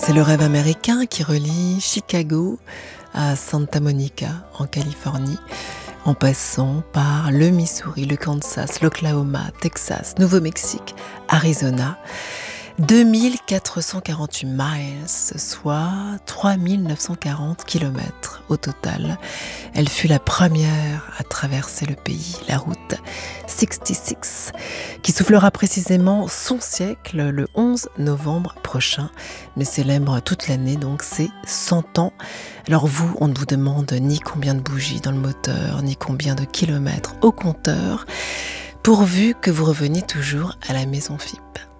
C'est le rêve américain qui relie Chicago à Santa Monica, en Californie, en passant par le Missouri, le Kansas, l'Oklahoma, Texas, Nouveau-Mexique, Arizona. 2448 miles, soit 3940 km au total. Elle fut la première à traverser le pays, la route 66, qui soufflera précisément son siècle le 11 novembre prochain, mais célèbre toute l'année, donc c'est 100 ans. Alors vous, on ne vous demande ni combien de bougies dans le moteur, ni combien de kilomètres au compteur, pourvu que vous reveniez toujours à la maison FIP.